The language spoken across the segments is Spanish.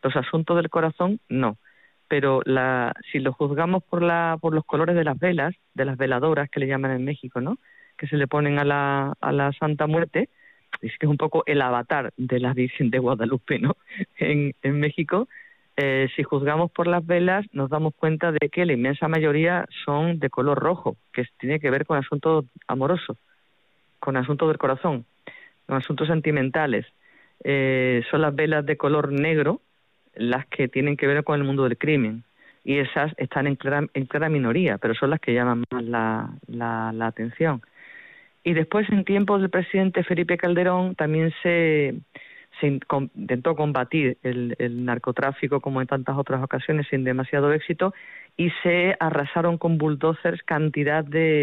Los asuntos del corazón, no. Pero si lo juzgamos por los colores de las velas, de las veladoras que le llaman en México, ¿no?, que se le ponen a la Santa Muerte, es que es un poco el avatar de la Virgen de Guadalupe, ¿no?, en México. Si juzgamos por las velas, nos damos cuenta de que la inmensa mayoría son de color rojo, que tiene que ver con asuntos amorosos, con asuntos del corazón, con asuntos sentimentales. Son las velas de color negro las que tienen que ver con el mundo del crimen, y esas están en clara minoría, pero son las que llaman más la atención. Y después, en tiempos del presidente Felipe Calderón, también se intentó combatir el narcotráfico, como en tantas otras ocasiones, sin demasiado éxito, y se arrasaron con bulldozers cantidad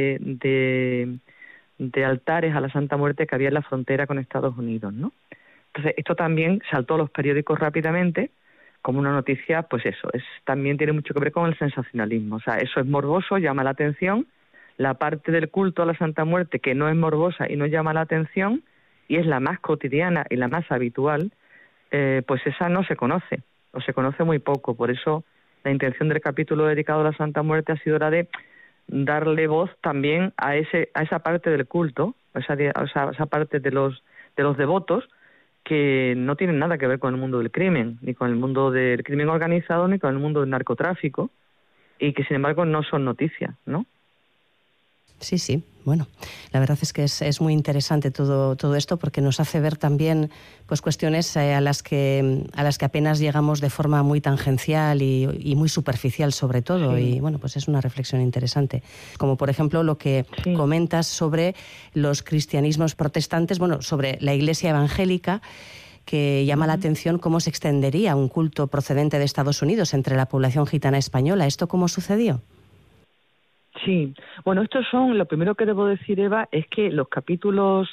de altares a la Santa Muerte que había en la frontera con Estados Unidos, ¿no? Entonces, esto también saltó a los periódicos rápidamente como una noticia, pues eso, también tiene mucho que ver con el sensacionalismo. O sea, eso es morboso, llama la atención. La parte del culto a la Santa Muerte que no es morbosa y no llama la atención, y es la más cotidiana y la más habitual, pues esa no se conoce, o se conoce muy poco. Por eso la intención del capítulo dedicado a la Santa Muerte ha sido la de darle voz también a esa parte del culto, a esa parte de los devotos, que no tienen nada que ver con el mundo del crimen, ni con el mundo del crimen organizado, ni con el mundo del narcotráfico, y que sin embargo no son noticias, ¿no? Sí, sí. Bueno, la verdad es que es muy interesante todo esto, porque nos hace ver también pues cuestiones a las que apenas llegamos de forma muy tangencial y muy superficial sobre todo. Sí. Y bueno, pues es una reflexión interesante. Como por ejemplo lo que comentas sobre los cristianismos protestantes, bueno, sobre la Iglesia evangélica, que llama la atención cómo se extendería un culto procedente de Estados Unidos entre la población gitana española. ¿Esto cómo sucedió? Sí, bueno, lo primero que debo decir, Eva, es que los capítulos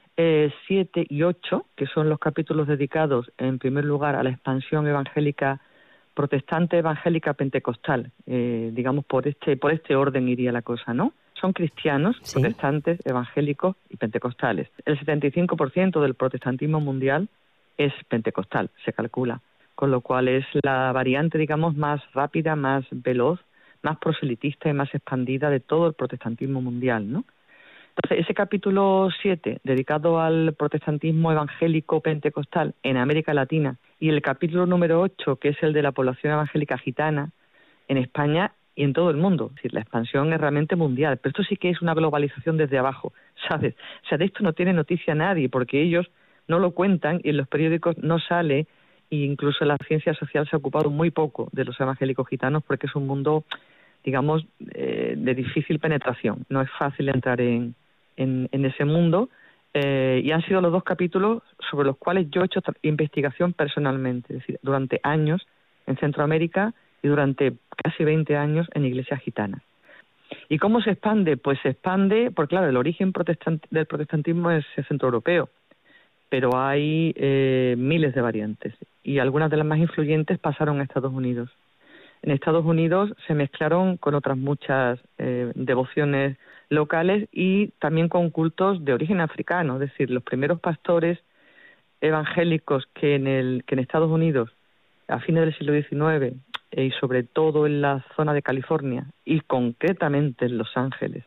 7 y 8, que son los capítulos dedicados en primer lugar a la expansión evangélica, protestante, evangélica, pentecostal, digamos por este orden iría la cosa, ¿no? Son cristianos, ¿sí?, protestantes, evangélicos y pentecostales. El 75% del protestantismo mundial es pentecostal, se calcula, con lo cual es la variante, digamos, más rápida, más veloz, más proselitista y más expandida de todo el protestantismo mundial, ¿no? Entonces, ese capítulo 7, dedicado al protestantismo evangélico pentecostal en América Latina, y el capítulo número 8, que es el de la población evangélica gitana en España y en todo el mundo. Es decir, la expansión es realmente mundial, pero esto sí que es una globalización desde abajo, ¿sabes? O sea, de esto no tiene noticia nadie, porque ellos no lo cuentan y en los periódicos no sale, e incluso la ciencia social se ha ocupado muy poco de los evangélicos gitanos, porque es un mundo, digamos, de difícil penetración. No es fácil entrar en ese mundo, y han sido los dos capítulos sobre los cuales yo he hecho investigación personalmente, es decir, durante años en Centroamérica y durante casi 20 años en iglesias gitanas. ¿Y cómo se expande? Pues se expande, porque claro, el origen del protestantismo es centroeuropeo, pero hay miles de variantes, y algunas de las más influyentes pasaron a Estados Unidos. En Estados Unidos se mezclaron con otras muchas devociones locales y también con cultos de origen africano. Es decir, los primeros pastores evangélicos que en Estados Unidos, a fines del siglo XIX, y sobre todo en la zona de California y concretamente en Los Ángeles,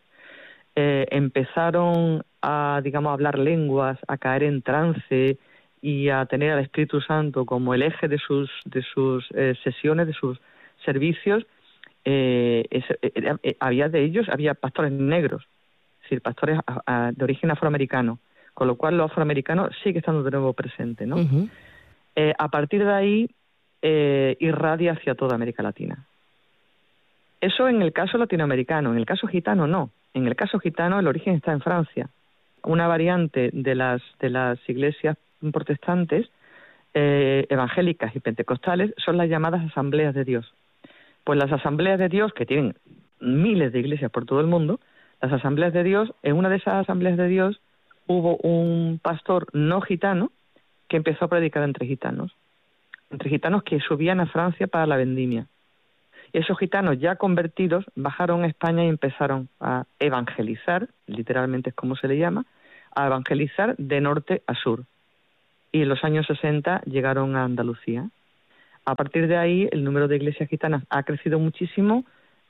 empezaron a, digamos, a hablar lenguas, a caer en trance y a tener al Espíritu Santo como el eje de sus sesiones, de sus servicios. Había pastores negros, es decir, pastores de origen afroamericano, con lo cual lo afroamericano sigue estando de nuevo presente, ¿no? Uh-huh. A partir de ahí irradia hacia toda América Latina. Eso en el caso latinoamericano. En el caso gitano no. En el caso gitano el origen está en Francia. Una variante de las iglesias protestantes evangélicas y pentecostales son las llamadas asambleas de Dios. Pues las asambleas de Dios, que tienen miles de iglesias por todo el mundo, las asambleas de Dios, en una de esas asambleas de Dios hubo un pastor no gitano que empezó a predicar entre gitanos que subían a Francia para la vendimia. Y esos gitanos ya convertidos bajaron a España y empezaron a evangelizar, literalmente es como se le llama, a evangelizar de norte a sur. Y en los años 60 llegaron a Andalucía. A partir de ahí, el número de iglesias gitanas ha crecido muchísimo.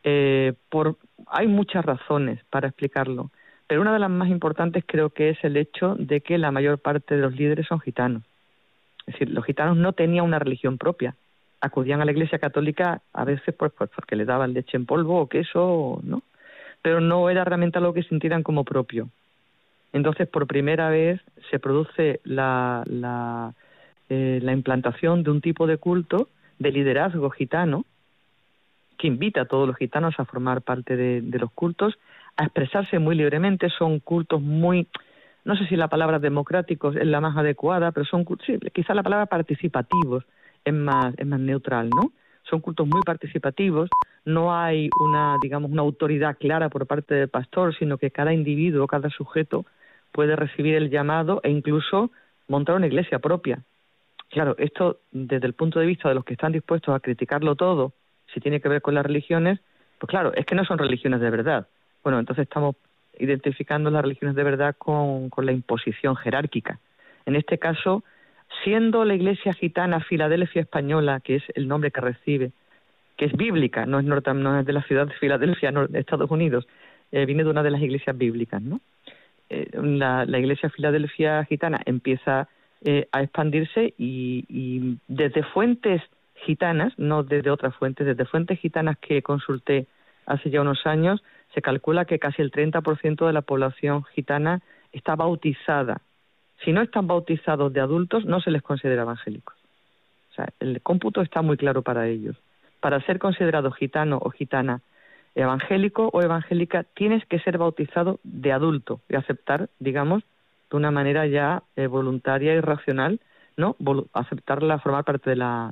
Hay muchas razones para explicarlo, pero una de las más importantes creo que es el hecho de que la mayor parte de los líderes son gitanos. Es decir, los gitanos no tenían una religión propia. Acudían a la Iglesia Católica a veces pues porque les daban leche en polvo o queso, ¿no? Pero no era realmente algo que sintieran como propio. Entonces, por primera vez se produce la implantación de un tipo de culto de liderazgo gitano que invita a todos los gitanos a formar parte de los cultos, a expresarse muy libremente. Son cultos muy, no sé si la palabra democráticos es la más adecuada, pero son, sí, quizás la palabra participativos es más neutral, ¿no? Son cultos muy participativos, no hay una autoridad clara por parte del pastor, sino que cada individuo, cada sujeto puede recibir el llamado e incluso montar una iglesia propia. Claro, esto desde el punto de vista de los que están dispuestos a criticarlo todo, si tiene que ver con las religiones, pues claro, es que no son religiones de verdad. Bueno, entonces estamos identificando las religiones de verdad con la imposición jerárquica. En este caso, siendo la iglesia gitana Filadelfia española, que es el nombre que recibe, que es bíblica, no es de la ciudad de Filadelfia, de Estados Unidos, viene de una de las iglesias bíblicas, ¿no? La iglesia Filadelfia gitana empieza a expandirse y desde fuentes gitanas, no desde otras fuentes, desde fuentes gitanas que consulté hace ya unos años, se calcula que casi el 30% de la población gitana está bautizada. Si no están bautizados de adultos, no se les considera evangélicos. O sea, el cómputo está muy claro para ellos. Para ser considerado gitano o gitana, evangélico o evangélica, tienes que ser bautizado de adulto y aceptar, digamos, de una manera ya voluntaria y racional, ¿no? Formar parte de la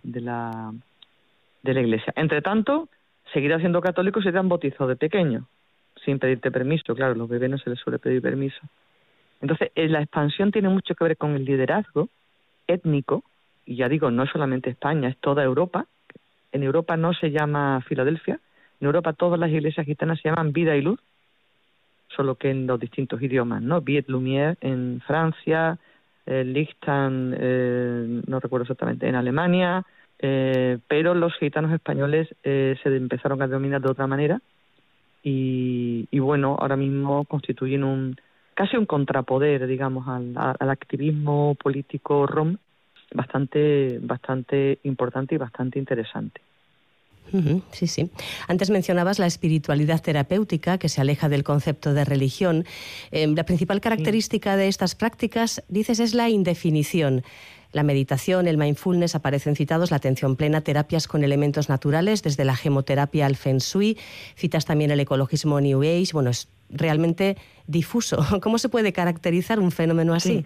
iglesia. Entre tanto, seguirás siendo católico si te han bautizado de pequeño, sin pedirte permiso. Claro, a los bebés no se les suele pedir permiso. Entonces, la expansión tiene mucho que ver con el liderazgo étnico, y ya digo, no es solamente España, es toda Europa. En Europa no se llama Filadelfia, en Europa todas las iglesias gitanas se llaman Vida y Luz, solo que en los distintos idiomas, ¿no? Vie et Lumière en Francia, Liechtenstein, no recuerdo exactamente, en Alemania, pero los gitanos españoles se empezaron a denominar de otra manera y bueno, ahora mismo constituyen casi un contrapoder, digamos, al activismo político rom, bastante importante y bastante interesante. Sí, sí. Antes mencionabas la espiritualidad terapéutica que se aleja del concepto de religión. La principal característica de estas prácticas, dices, es la indefinición. La meditación, el mindfulness aparecen citados, la atención plena, terapias con elementos naturales, desde la gemoterapia al feng shui. Citas también el ecologismo New Age. Bueno, es realmente difuso. ¿Cómo se puede caracterizar un fenómeno así?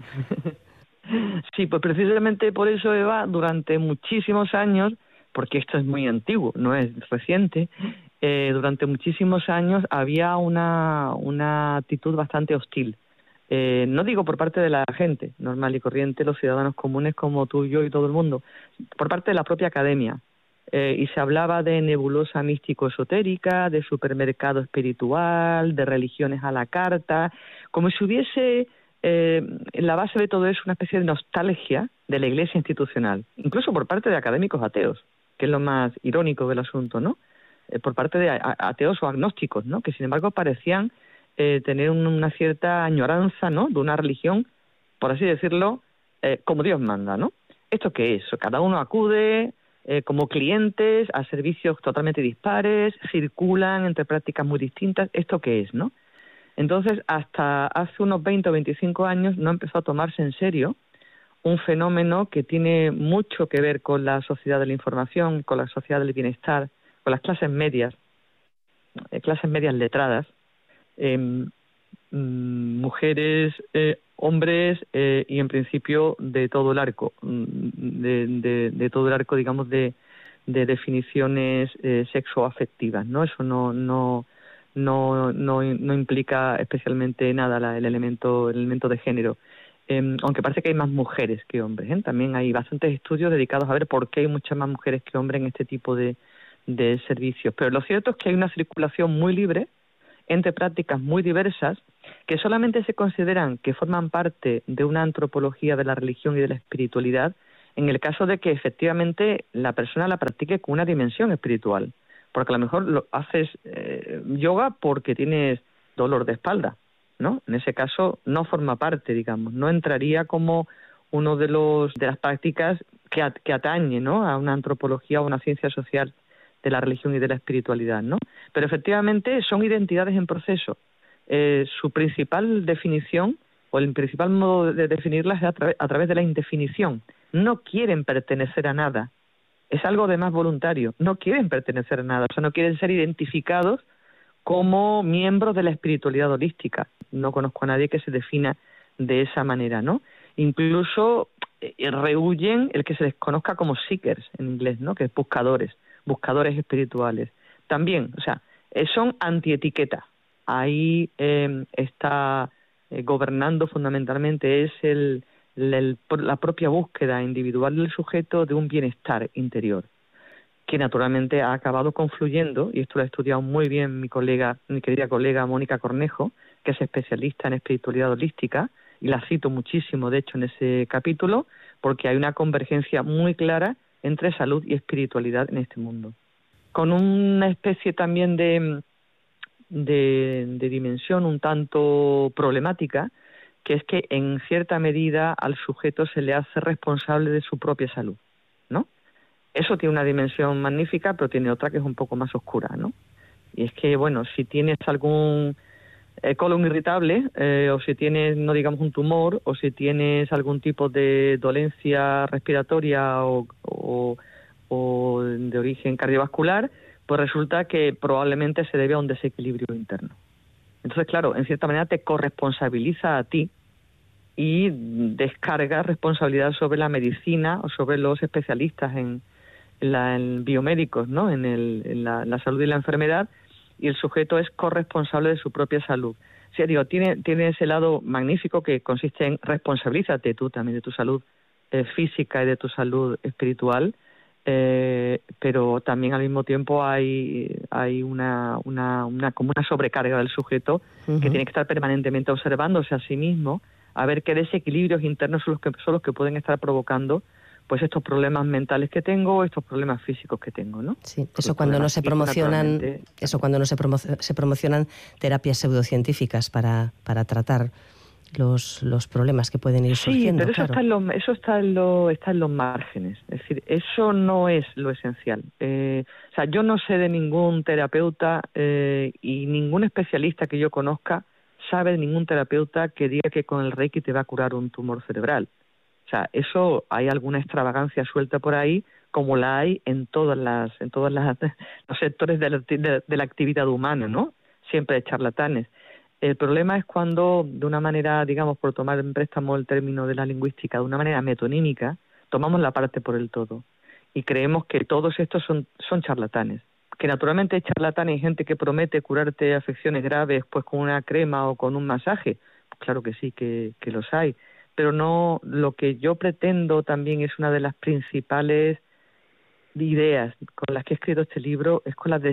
Sí, pues precisamente por eso, Eva, durante muchísimos años, porque esto es muy antiguo, no es reciente, durante muchísimos años había una actitud bastante hostil. No digo por parte de la gente normal y corriente, los ciudadanos comunes como tú, yo y todo el mundo, por parte de la propia academia. Y se hablaba de nebulosa místico-esotérica, de supermercado espiritual, de religiones a la carta, como si hubiese en la base de todo eso una especie de nostalgia de la iglesia institucional, incluso por parte de académicos ateos, que es lo más irónico del asunto, ¿no? Por parte de ateos o agnósticos, ¿no? Que sin embargo parecían tener una cierta añoranza, ¿no? De una religión, por así decirlo, como Dios manda, ¿no? ¿Esto qué es? Cada uno acude como clientes a servicios totalmente dispares, circulan entre prácticas muy distintas. ¿Esto qué es, no? Entonces, hasta hace unos 20 o 25 años no empezó a tomarse en serio un fenómeno que tiene mucho que ver con la sociedad de la información, con la sociedad del bienestar, con las clases medias letradas, mujeres, hombres y en principio de todo el arco, de todo el arco, digamos, de definiciones sexoafectivas, ¿no? Eso no implica especialmente nada el elemento de género, aunque parece que hay más mujeres que hombres, ¿eh? También hay bastantes estudios dedicados a ver por qué hay muchas más mujeres que hombres en este tipo de servicios, pero lo cierto es que hay una circulación muy libre entre prácticas muy diversas que solamente se consideran que forman parte de una antropología de la religión y de la espiritualidad en el caso de que efectivamente la persona la practique con una dimensión espiritual. Porque a lo mejor haces yoga porque tienes dolor de espalda, ¿no? En ese caso no forma parte, digamos, no entraría como uno de las prácticas que atañe, ¿no?, a una antropología o una ciencia social de la religión y de la espiritualidad, ¿no? Pero efectivamente son identidades en proceso. Su principal definición o el principal modo de definirlas es a través de la indefinición. No quieren pertenecer a nada. Es algo de más voluntario. No quieren pertenecer a nada. O sea, no quieren ser identificados como miembros de la espiritualidad holística. No conozco a nadie que se defina de esa manera, ¿no? Incluso rehuyen el que se les conozca como seekers en inglés, ¿no?, que es buscadores espirituales. También, o sea, son antietiqueta. Ahí está gobernando fundamentalmente es la propia búsqueda individual del sujeto de un bienestar interior, que naturalmente ha acabado confluyendo, y esto lo ha estudiado muy bien mi querida colega Mónica Cornejo, que es especialista en espiritualidad holística, y la cito muchísimo, de hecho, en ese capítulo, porque hay una convergencia muy clara entre salud y espiritualidad en este mundo. Con una especie también de dimensión un tanto problemática, que es que en cierta medida al sujeto se le hace responsable de su propia salud, ¿no? Eso tiene una dimensión magnífica, pero tiene otra que es un poco más oscura, ¿no? Y es que, bueno, si tienes algún colon irritable, o si tienes, no digamos, un tumor, o si tienes algún tipo de dolencia respiratoria o de origen cardiovascular, pues resulta que probablemente se debe a un desequilibrio interno. Entonces, claro, en cierta manera te corresponsabiliza a ti y descarga responsabilidad sobre la medicina o sobre los especialistas en biomédicos, ¿no?, en la salud y la enfermedad, y el sujeto es corresponsable de su propia salud. O sea, digo, tiene ese lado magnífico que consiste en responsabilízate tú también de tu salud física y de tu salud espiritual, pero también al mismo tiempo hay como una sobrecarga del sujeto que tiene que estar permanentemente observándose a sí mismo, a ver qué desequilibrios internos son los que pueden estar provocando pues estos problemas mentales que tengo, estos problemas físicos que tengo, ¿no? Sí, eso cuando no se promocionan, se promocionan terapias pseudocientíficas para tratar los problemas que pueden ir surgiendo. Sí, pero claro, eso está en los márgenes. Es decir, eso no es lo esencial. O sea, yo no sé de ningún terapeuta y ningún especialista que yo conozca sabe de ningún terapeuta que diga que con el Reiki te va a curar un tumor cerebral. O sea, eso hay alguna extravagancia suelta por ahí, como la hay en todos los sectores de la actividad humana, ¿no? Siempre hay charlatanes. El problema es cuando, de una manera, digamos, por tomar en préstamo el término de la lingüística, de una manera metonímica, tomamos la parte por el todo y creemos que todos estos son charlatanes. Que naturalmente hay charlatanes y gente que promete curarte afecciones graves pues con una crema o con un masaje. Pues claro que sí, que los hay. Pero no, lo que yo pretendo también es una de las principales ideas con las que he escrito este libro, es con la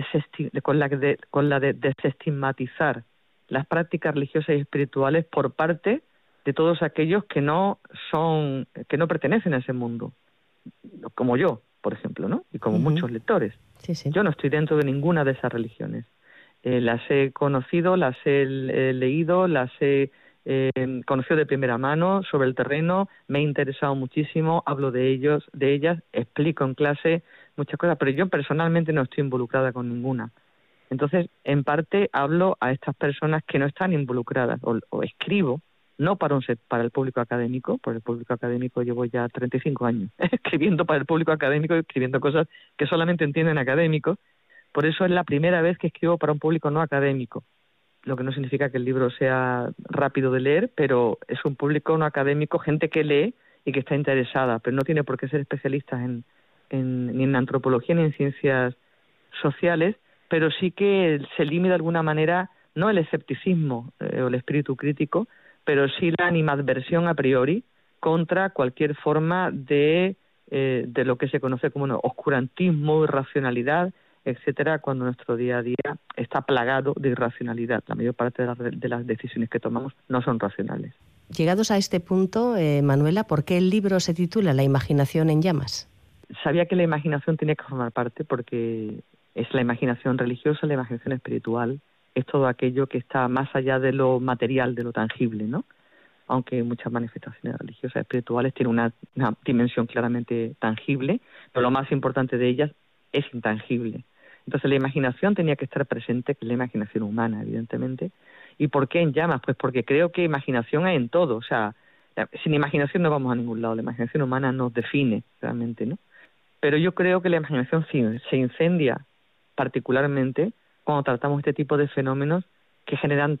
de desestigmatizar las prácticas religiosas y espirituales por parte de todos aquellos que no pertenecen a ese mundo, como yo, por ejemplo, ¿no? Y como muchos lectores. Sí, sí. Yo no estoy dentro de ninguna de esas religiones. Las he conocido, las he leído, las he conocido de primera mano sobre el terreno, me he interesado muchísimo, hablo de ellas, explico en clase muchas cosas, pero yo personalmente no estoy involucrada con ninguna. Entonces, en parte hablo a estas personas que no están involucradas, o escribo, no para el público académico, por el público académico llevo ya 35 años escribiendo para el público académico, escribiendo cosas que solamente entienden académicos. Por eso es la primera vez que escribo para un público no académico, lo que no significa que el libro sea rápido de leer, pero es un público no académico, gente que lee y que está interesada, pero no tiene por qué ser especialistas ni en antropología ni en ciencias sociales, pero sí que se limita de alguna manera, no el escepticismo o el espíritu crítico, pero sí la animadversión a priori contra cualquier forma de lo que se conoce como oscurantismo, irracionalidad, etcétera, cuando nuestro día a día está plagado de irracionalidad. La mayor parte de las decisiones que tomamos no son racionales. Llegados a este punto, Manuela, ¿por qué el libro se titula La imaginación en llamas? Sabía que la imaginación tenía que formar parte porque es la imaginación religiosa, la imaginación espiritual, es todo aquello que está más allá de lo material, de lo tangible, ¿no? Aunque muchas manifestaciones religiosas espirituales tienen una dimensión claramente tangible, pero lo más importante de ellas es intangible. Entonces la imaginación tenía que estar presente, que es la imaginación humana, evidentemente. ¿Y por qué en llamas? Pues porque creo que imaginación hay en todo. O sea, sin imaginación no vamos a ningún lado. La imaginación humana nos define realmente, ¿no? Pero yo creo que la imaginación se incendia particularmente cuando tratamos este tipo de fenómenos que generan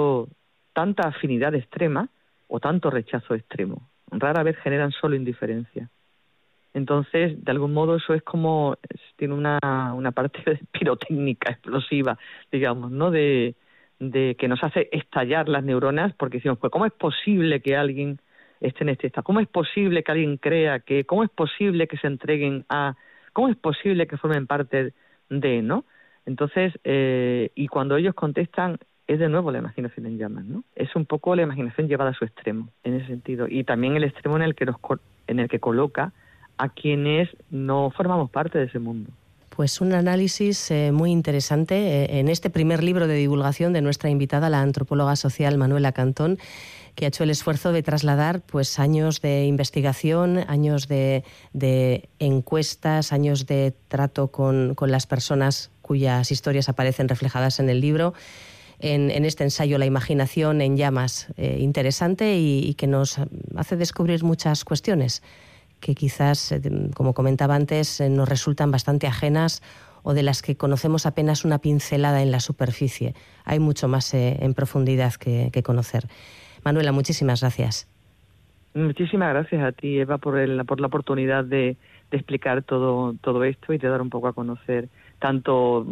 tanta afinidad extrema o tanto rechazo extremo. Rara vez generan solo indiferencia. Entonces, de algún modo, eso es como, tiene una parte pirotécnica, explosiva, digamos, ¿no? De que nos hace estallar las neuronas, porque decimos, pues, ¿cómo es posible que alguien esté en este estado? ¿Cómo es posible que alguien crea que? ¿Cómo es posible que se entreguen a? ¿Cómo es posible que formen parte de, ¿no? Entonces, y cuando ellos contestan, es de nuevo la imaginación en llamas, ¿no? Es un poco la imaginación llevada a su extremo, en ese sentido. Y también el extremo en el que coloca a quienes no formamos parte de ese mundo. Pues un análisis muy interesante en este primer libro de divulgación de nuestra invitada, la antropóloga social Manuela Cantón, que ha hecho el esfuerzo de trasladar pues años de investigación, años de encuestas, años de trato con las personas cuyas historias aparecen reflejadas en el libro, en este ensayo La imaginación en llamas, interesante y que nos hace descubrir muchas cuestiones que quizás, como comentaba antes, nos resultan bastante ajenas o de las que conocemos apenas una pincelada en la superficie. Hay mucho más en profundidad que conocer. Manuela, muchísimas gracias. Muchísimas gracias a ti, Eva, por la oportunidad de explicar todo esto y de dar un poco a conocer tanto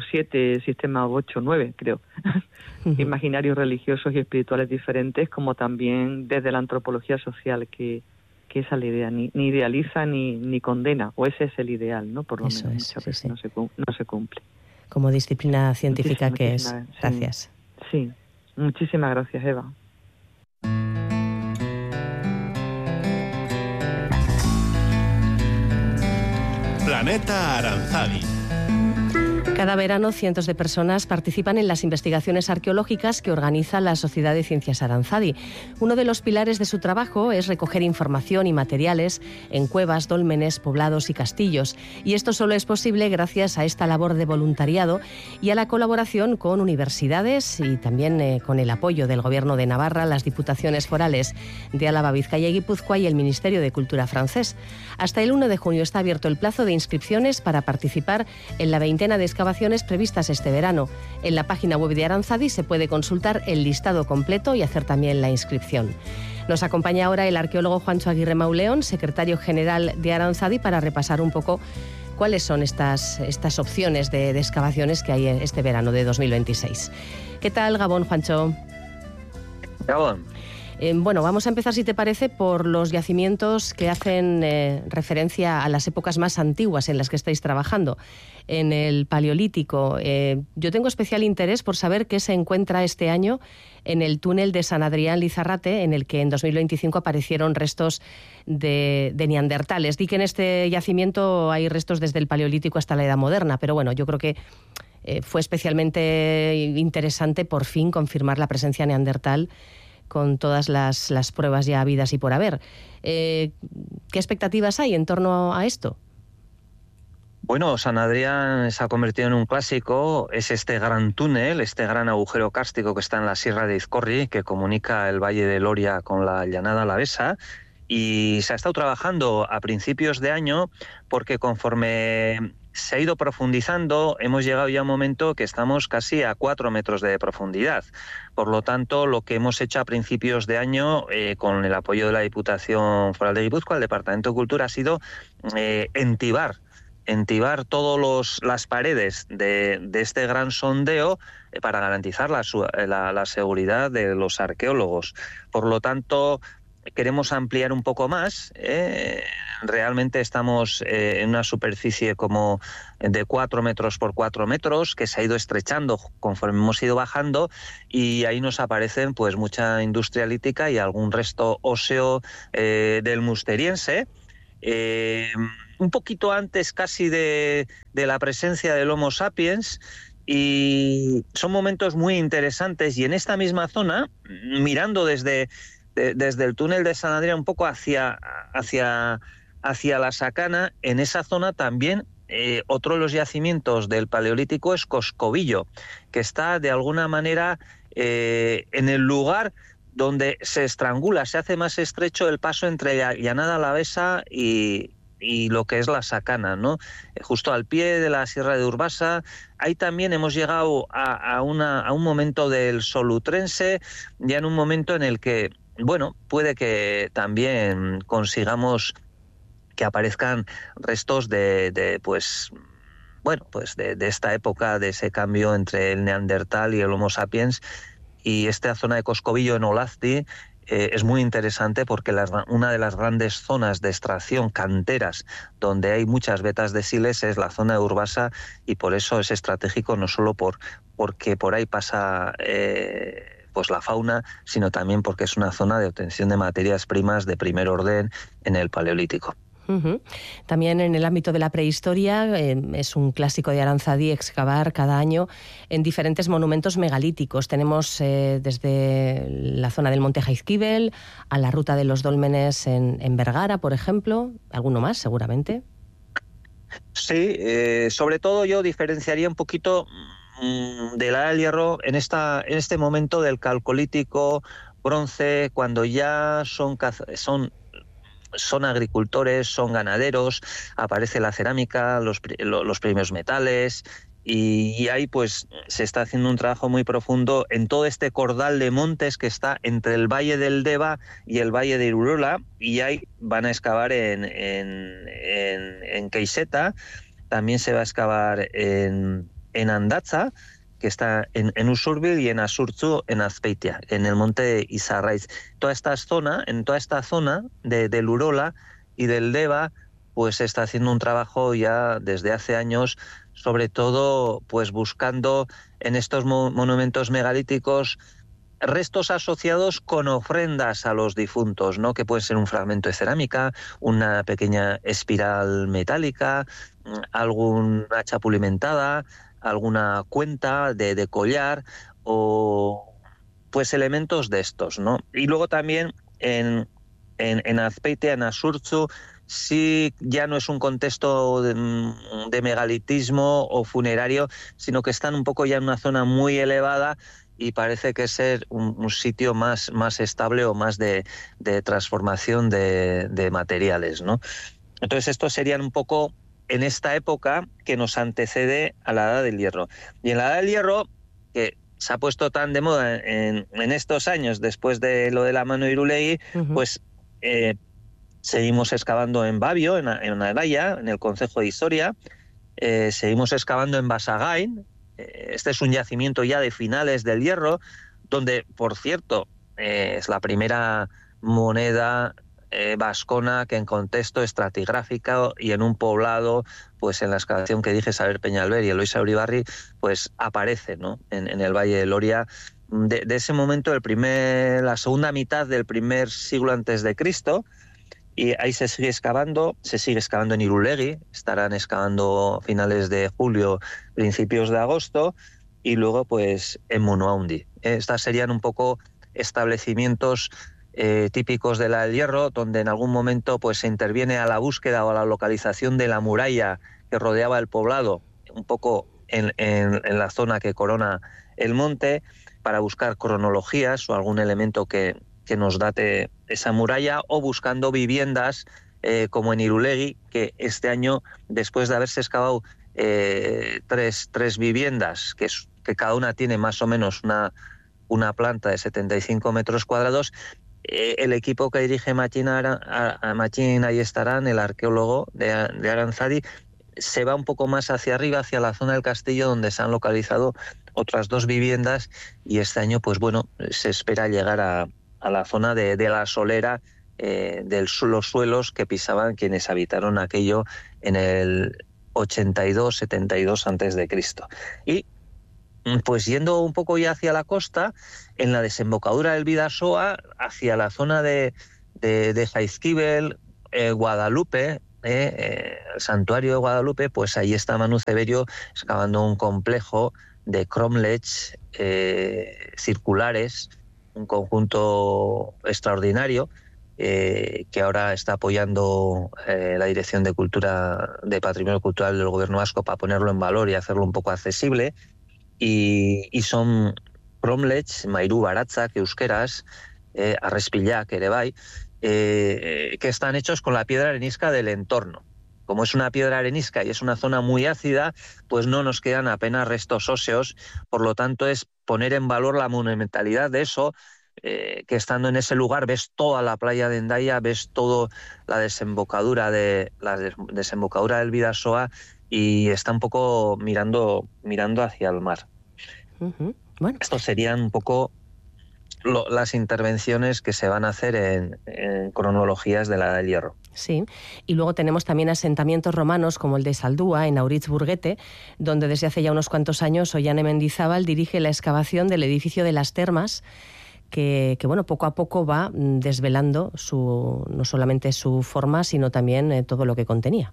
7 sistemas, 8, 9, creo, imaginarios religiosos y espirituales diferentes, como también desde la antropología social, que esa es la idea, ni idealiza ni condena, o ese es el ideal, ¿no? Por lo menos muchas veces no se cumple. Como disciplina científica que es. Gracias. Sí, muchísimas gracias, Eva. Planeta Aranzadi. Cada verano cientos de personas participan en las investigaciones arqueológicas que organiza la Sociedad de Ciencias Aranzadi. Uno de los pilares de su trabajo es recoger información y materiales en cuevas, dólmenes, poblados y castillos. Y esto solo es posible gracias a esta labor de voluntariado y a la colaboración con universidades y también con el apoyo del Gobierno de Navarra, las diputaciones forales de Álava, Vizcaya y Guipúzcoa y el Ministerio de Cultura francés. Hasta el 1 de junio está abierto el plazo de inscripciones para participar en la veintena de excavaciones previstas este verano. En la página web de Aranzadi se puede consultar el listado completo y hacer también la inscripción. Nos acompaña ahora el arqueólogo Juancho Aguirre Mauleón, secretario general de Aranzadi, para repasar un poco cuáles son estas opciones de excavaciones que hay este verano de 2026. ¿Qué tal, Gabón, Juancho? Gabón. Bueno, vamos a empezar, si te parece, por los yacimientos que hacen referencia a las épocas más antiguas en las que estáis trabajando. En el Paleolítico, yo tengo especial interés por saber qué se encuentra este año en el túnel de San Adrián Lizarrate, en el que en 2025 aparecieron restos de neandertales. Di que en este yacimiento hay restos desde el Paleolítico hasta la Edad Moderna, pero bueno, yo creo que fue especialmente interesante por fin confirmar la presencia neandertal con todas las pruebas ya habidas y por haber. ¿Qué expectativas hay en torno a esto? Bueno, San Adrián se ha convertido en un clásico. Es este gran túnel, este gran agujero kárstico que está en la Sierra de Izcorri, que comunica el Valle de Loria con la Llanada Alavesa. Y se ha estado trabajando a principios de año porque conforme se ha ido profundizando, hemos llegado ya a un momento que estamos casi a 4 metros de profundidad. Por lo tanto, lo que hemos hecho a principios de año, con el apoyo de la Diputación Foral de Guipúzcoa, el Departamento de Cultura, ha sido entibar todas las paredes de este gran sondeo para garantizar la seguridad de los arqueólogos. Por lo tanto, queremos ampliar un poco más. Realmente estamos en una superficie como de 4 metros por 4 metros, que se ha ido estrechando conforme hemos ido bajando, y ahí nos aparecen pues mucha industria lítica y algún resto óseo del musteriense. Un poquito antes casi de la presencia del Homo sapiens, y son momentos muy interesantes. Y en esta misma zona, mirando desde el túnel de San Adrián un poco hacia la Sacana, en esa zona también otro de los yacimientos del Paleolítico es Coscovillo, que está de alguna manera en el lugar donde se estrangula, se hace más estrecho el paso entre la Llanada Alavesa y lo que es la Sacana, ¿no? Justo al pie de la Sierra de Urbasa. Ahí también hemos llegado a un momento del Solutrense, ya en un momento en el que, bueno, puede que también consigamos que aparezcan restos de esta época, de ese cambio entre el Neandertal y el Homo sapiens. Y esta zona de Coscovillo en Olazti es muy interesante porque una de las grandes zonas de extracción, canteras, donde hay muchas vetas de siles, es la zona de Urbasa, y por eso es estratégico, no solo porque por ahí pasa pues la fauna, sino también porque es una zona de obtención de materias primas de primer orden en el Paleolítico. Uh-huh. También en el ámbito de la prehistoria es un clásico de Aranzadi excavar cada año en diferentes monumentos megalíticos. Tenemos desde la zona del Monte Jaizkibel a la ruta de los dólmenes en Vergara, por ejemplo. ¿Alguno más, seguramente? Sí, sobre todo yo diferenciaría un poquito de la Edad del Hierro en este momento del Calcolítico, Bronce, cuando ya son agricultores, son ganaderos, aparece la cerámica, los primeros metales, y ahí pues se está haciendo un trabajo muy profundo en todo este cordal de montes que está entre el Valle del Deva y el Valle de Irurola, y ahí van a excavar en Queixeta, también se va a excavar en Andatza, que está en Usurbil, y en Asurtzu, en Azpeitia, en el monte Izarraiz. En toda esta zona del Urola y del Deva, pues se está haciendo un trabajo ya desde hace años, sobre todo pues buscando en estos monumentos megalíticos restos asociados con ofrendas a los difuntos, ¿no? Que puede ser un fragmento de cerámica, una pequeña espiral metálica, alguna hacha pulimentada, alguna cuenta de collar, o pues elementos de estos, ¿no? Y luego también en Azpeitia, en Asurtzu, sí ya no es un contexto de megalitismo o funerario, sino que están un poco ya en una zona muy elevada, y parece que es ser un sitio más estable o más de transformación de materiales, ¿no? Entonces estos serían un poco en esta época que nos antecede a la Edad del Hierro. Y en la Edad del Hierro, que se ha puesto tan de moda en estos años, después de lo de la mano Irulegui, uh-huh, pues seguimos excavando en Babio, en Araya, en el concejo de Isoria, seguimos excavando en Basagain. Este es un yacimiento ya de finales del Hierro, donde, por cierto, es la primera moneda vascona que en contexto estratigráfico y en un poblado, pues en la excavación que dije, Saber Peñalver y Eloisa Uribarri, pues aparece, ¿no? en el Valle del Oria, de ese momento, la segunda mitad del primer siglo antes de Cristo, y ahí se sigue excavando en Irulegui, estarán excavando a finales de julio, principios de agosto, y luego pues en Munuaundi. Estas serían un poco establecimientos típicos de la del Hierro, donde en algún momento pues se interviene a la búsqueda o a la localización de la muralla que rodeaba el poblado, un poco en la zona que corona el monte, para buscar cronologías o algún elemento que nos date esa muralla, o buscando viviendas como en Irulegui, que este año, después de haberse excavado tres viviendas, que cada una tiene más o menos una planta de 75 metros cuadrados, el equipo que dirige Machín Ayestarán, el arqueólogo de Aranzadi, se va un poco más hacia arriba, hacia la zona del castillo, donde se han localizado otras 2 viviendas, y este año pues bueno, se espera llegar a a la zona de la solera, de los suelos que pisaban quienes habitaron aquello en el 82-72 antes de Cristo. Y pues yendo un poco ya hacia la costa, en la desembocadura del Bidasoa, hacia la zona de Jaizkibel, Guadalupe, el santuario de Guadalupe, pues ahí está Manu Ceberio excavando un complejo de cromlechs circulares, un conjunto extraordinario que ahora está apoyando la Dirección de Cultura, de Patrimonio Cultural del Gobierno Vasco, para ponerlo en valor y hacerlo un poco accesible. Y son cromlechs, mairu baratzak, euskeras, arrespillak ere bai, que están hechos con la piedra arenisca del entorno. Como es una piedra arenisca y es una zona muy ácida, pues no nos quedan apenas restos óseos. Por lo tanto, es poner en valor la monumentalidad de eso, que estando en ese lugar ves toda la playa de Hendaya, ves toda la desembocadura del Bidasoa, y está un poco mirando hacia el mar. Uh-huh. Bueno. Estos serían un poco las intervenciones que se van a hacer en cronologías de la Edad del Hierro. Sí, y luego tenemos también asentamientos romanos como el de Saldúa, en Auriz-Burguete, donde desde hace ya unos cuantos años Ollane Mendizábal dirige la excavación del edificio de las Termas, que bueno, poco a poco va desvelando no solamente su forma, sino también todo lo que contenía.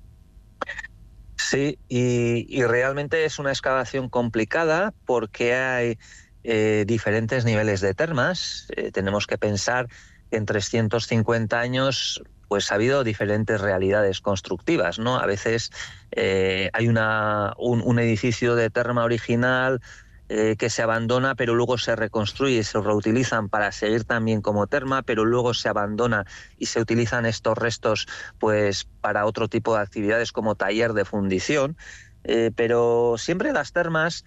Sí, y realmente es una excavación complicada porque hay diferentes niveles de termas. Tenemos que pensar que en 350 años pues ha habido diferentes realidades constructivas, ¿no? A veces hay un edificio de terma original que se abandona, pero luego se reconstruye y se reutilizan para seguir también como terma, pero luego se abandona y se utilizan estos restos pues para otro tipo de actividades como taller de fundición, pero siempre las termas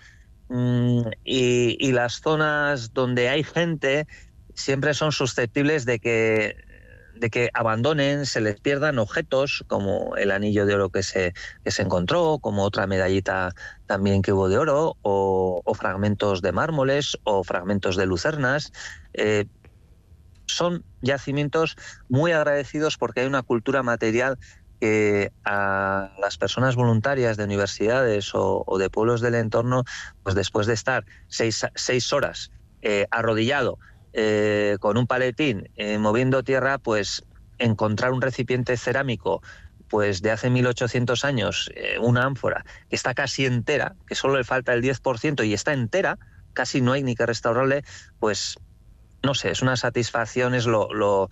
y las zonas donde hay gente siempre son susceptibles de que abandonen, se les pierdan objetos como el anillo de oro que se encontró, como otra medallita también que hubo de oro, o fragmentos de mármoles o fragmentos de lucernas. Son yacimientos muy agradecidos porque hay una cultura material que a las personas voluntarias de universidades o de pueblos del entorno, pues después de estar 6 horas arrodillado, con un paletín moviendo tierra, pues encontrar un recipiente cerámico pues de hace 1800 años, una ánfora que está casi entera, que solo le falta el 10% y está entera, casi no hay ni que restaurarle, pues no sé, es una satisfacción, es lo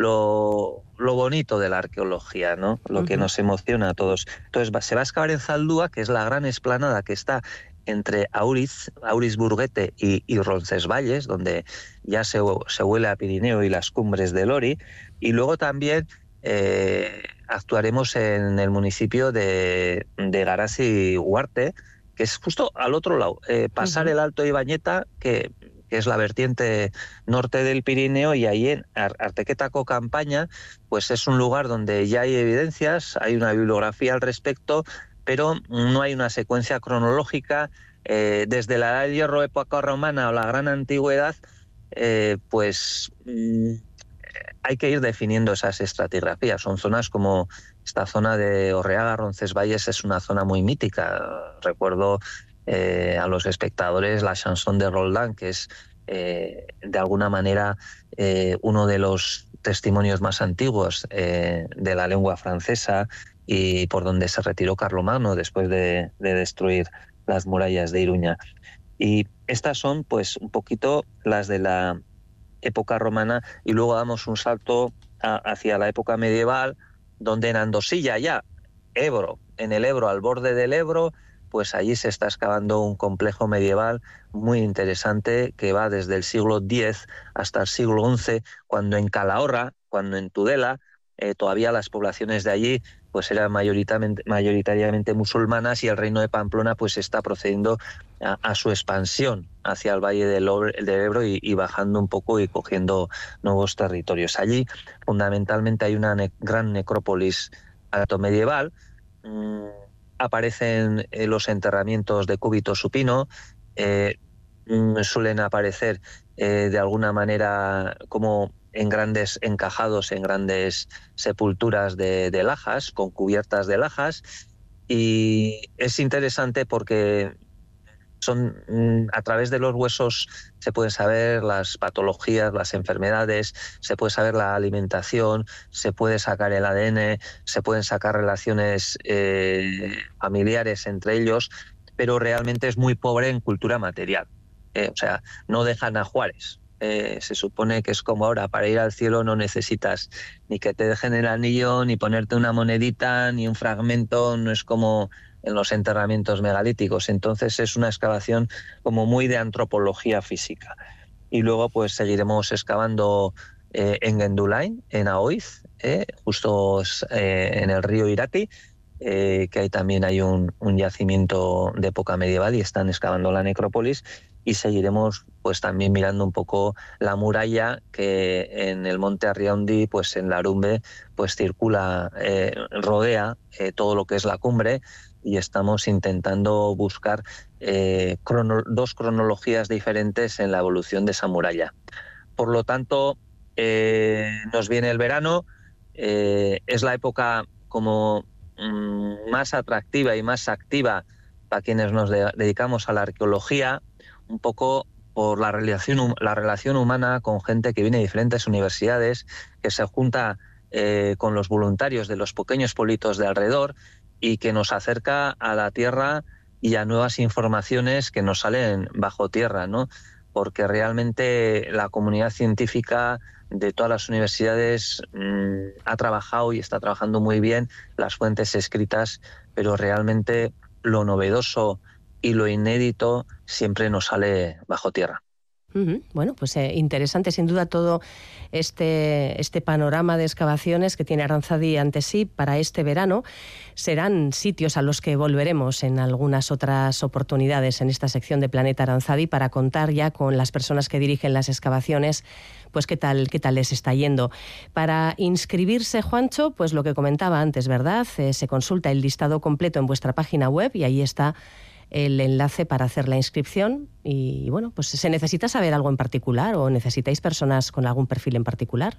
bonito de la arqueología, ¿no? Lo que nos emociona a todos. Entonces se va a excavar en Zaldúa, que es la gran explanada que está entre Auriz-Burguete y Roncesvalles, donde ya se huele a Pirineo y las cumbres del Lori, y luego también actuaremos en el municipio de Garazi-Huarte, que es justo al otro lado, pasar el Alto Ibañeta, que es la vertiente norte del Pirineo, y ahí en Artequetaco Campaña, pues es un lugar donde ya hay evidencias, hay una bibliografía al respecto, pero no hay una secuencia cronológica. Desde la Edad del Hierro, época romana o la Gran Antigüedad, pues hay que ir definiendo esas estratigrafías. Son zonas como esta zona de Orreaga, Roncesvalles, es una zona muy mítica. Recuerdo a los espectadores la chanson de Roldán, que es de alguna manera uno de los testimonios más antiguos de la lengua francesa, y por donde se retiró Carlomagno después de destruir las murallas de Iruña. Y estas son pues un poquito las de la época romana, y luego damos un salto hacia la época medieval, donde en Andosilla, ya Ebro, en el Ebro, al borde del Ebro, pues allí se está excavando un complejo medieval muy interesante que va desde el siglo X hasta el siglo XI, cuando en Calahorra, cuando en Tudela, todavía las poblaciones de allí pues eran mayoritariamente musulmanas, y el reino de Pamplona pues está procediendo a su expansión hacia el valle del Ebro y bajando un poco y cogiendo nuevos territorios. Allí fundamentalmente hay una gran necrópolis altomedieval. Aparecen los enterramientos de Cúbito Supino. suelen aparecer de alguna manera como en grandes encajados, en grandes sepulturas de lajas, con cubiertas de lajas, y es interesante porque a través de los huesos se pueden saber las patologías, las enfermedades, se puede saber la alimentación, se puede sacar el ADN, se pueden sacar relaciones familiares entre ellos, pero realmente es muy pobre en cultura material. O sea, no dejan a Juárez. Se supone que es como ahora, para ir al cielo no necesitas ni que te dejen el anillo, ni ponerte una monedita, ni un fragmento, no es como en los enterramientos megalíticos. Entonces es una excavación como muy de antropología física. Y luego pues seguiremos excavando en Gendulain, en Aoiz, justo en el río Irati, que ahí también hay un yacimiento de época medieval y están excavando la necrópolis. Y seguiremos pues también mirando un poco la muralla que en el monte Arriaundi, pues en Larumbe, pues circula, rodea todo lo que es la cumbre, y estamos intentando buscar dos cronologías diferentes en la evolución de esa muralla. Por lo tanto, nos viene el verano, es la época como más atractiva y más activa para quienes nos dedicamos a la arqueología, un poco por la relación humana con gente que viene de diferentes universidades, que se junta con los voluntarios de los pequeños pueblitos de alrededor y que nos acerca a la tierra y a nuevas informaciones que nos salen bajo tierra, ¿no? Porque realmente la comunidad científica de todas las universidades ha trabajado y está trabajando muy bien las fuentes escritas, pero realmente lo novedoso y lo inédito siempre nos sale bajo tierra. Bueno, pues interesante sin duda todo este panorama de excavaciones que tiene Aranzadi ante sí para este verano. Serán sitios a los que volveremos en algunas otras oportunidades en esta sección de Planeta Aranzadi para contar ya con las personas que dirigen las excavaciones, pues qué tal les está yendo. Para inscribirse, Juancho, pues lo que comentaba antes, ¿verdad? Se consulta el listado completo en vuestra página web y ahí está el enlace para hacer la inscripción. Y bueno, pues ¿se necesita saber algo en particular o necesitáis personas con algún perfil en particular?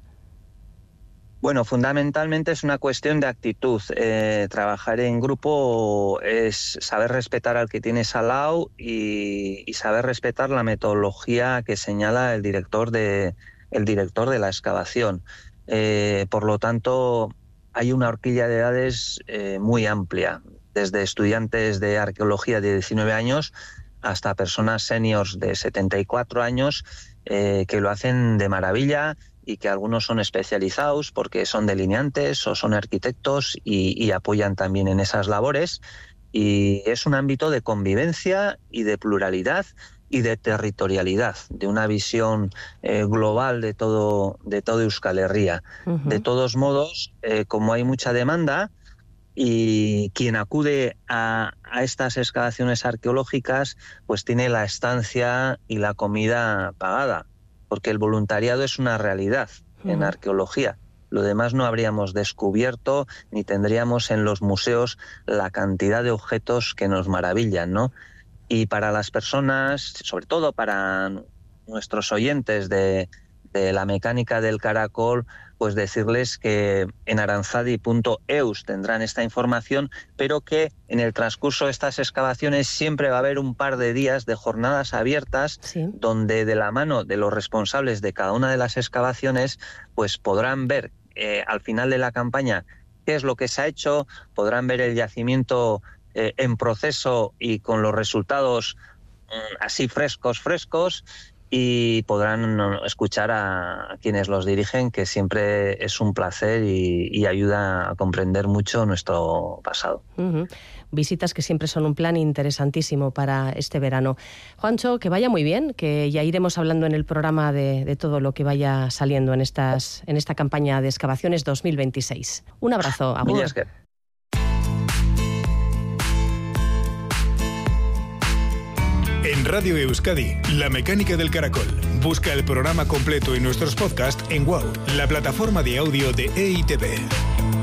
Bueno, fundamentalmente es una cuestión de actitud. Trabajar en grupo es saber respetar al que tienes al lado y saber respetar la metodología que señala el director de la excavación. Por lo tanto, hay una horquilla de edades muy amplia, desde estudiantes de arqueología de 19 años hasta personas seniors de 74 años que lo hacen de maravilla y que algunos son especializados porque son delineantes o son arquitectos y apoyan también en esas labores. Y es un ámbito de convivencia y de pluralidad y de territorialidad, de una visión global de todo Euskal Herria. Uh-huh. De todos modos, como hay mucha demanda, y quien acude a estas excavaciones arqueológicas pues tiene la estancia y la comida pagada, porque el voluntariado es una realidad en arqueología. Lo demás no habríamos descubierto ni tendríamos en los museos la cantidad de objetos que nos maravillan, ¿no? Y para las personas, sobre todo para nuestros oyentes de la mecánica del caracol, pues decirles que en aranzadi.eus tendrán esta información, pero que en el transcurso de estas excavaciones siempre va a haber un par de días de jornadas abiertas, sí, donde de la mano de los responsables de cada una de las excavaciones pues podrán ver al final de la campaña qué es lo que se ha hecho, podrán ver el yacimiento en proceso y con los resultados así frescos, y podrán escuchar a quienes los dirigen, que siempre es un placer y ayuda a comprender mucho nuestro pasado. Uh-huh. Visitas que siempre son un plan interesantísimo para este verano. Juancho, que vaya muy bien, que ya iremos hablando en el programa de todo lo que vaya saliendo en esta campaña de excavaciones 2026. Un abrazo, agur. En Radio Euskadi, La Mecánica del Caracol. Busca el programa completo y nuestros podcasts en WOW, la plataforma de audio de EITV.